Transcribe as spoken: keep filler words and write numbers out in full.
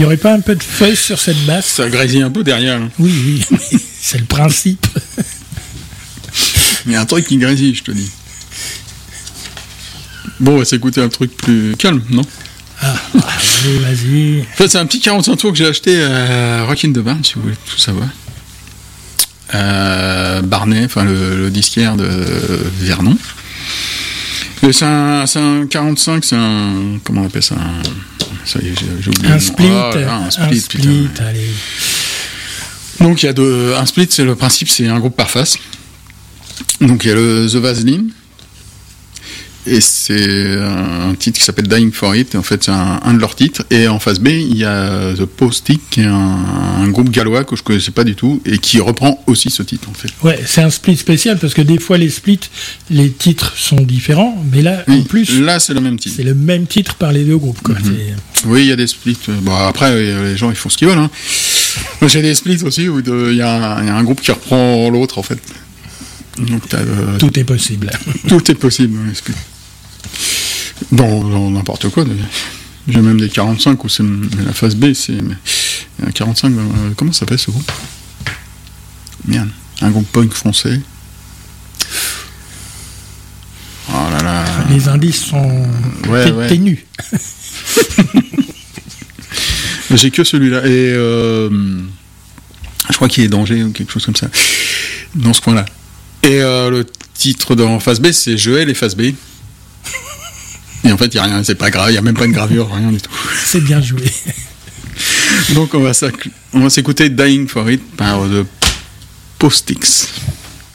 Il n'y aurait pas un peu de fuzz sur cette basse? Ça grésille un peu derrière. Hein. Oui, oui, oui, c'est le principe. Il y a un truc qui grésille, je te dis. Bon, on va s'écouter un truc plus calme, non? Ah, allez, vas-y. En fait, c'est un petit quarante-cinq tours que j'ai acheté à Rockin' the Barn, si vous voulez tout savoir. Euh, Barnet, enfin le, le disquaire de Vernon. Et c'est un, c'est un quarante-cinq, c'est un... Comment on appelle ça? Un, ça y est, j'ai, j'ai oublié un, le split, nom. Ah, là, un split, un split, putain. allez. Donc il y a deux, un split, c'est le principe, c'est un groupe par face. Donc il y a le The Vaseline. Et c'est un titre qui s'appelle Dying for It. En fait, c'est un, un de leurs titres. Et en face B, il y a The Post-it, qui est un, un groupe gallois que je connaissais pas du tout et qui reprend aussi ce titre, en fait. Ouais, c'est un split spécial parce que des fois, les splits, les titres sont différents. Mais là, Oui, en plus, là, c'est le même titre. c'est le même titre par les deux groupes, quoi. Mm-hmm. C'est... Oui, il y a des splits. Bon, après, les gens, ils font ce qu'ils veulent. Hein. Moi, j'ai des splits aussi où il y, y a un groupe qui reprend l'autre, en fait. Donc, t'as, euh, tout est possible. Tout est possible, oui, split. Dans, dans n'importe quoi. J'ai même des quarante-cinq où c'est mais la phase B, c'est un quarante-cinq. Euh, comment ça s'appelle ce groupe? Merde, un groupe punk français. Oh là là. Les indices sont ouais, t- ouais. ténus. J'ai que celui-là et euh, je crois qu'il est Danger ou quelque chose comme ça dans ce coin-là. Et euh, le titre dans phase B, c'est Joël et phase B. Et en fait, il n'y a rien, c'est pas grave, il n'y a même pas de gravure, rien du tout. C'est bien joué. Donc, on va, on va s'écouter Dying for It par The Post-its.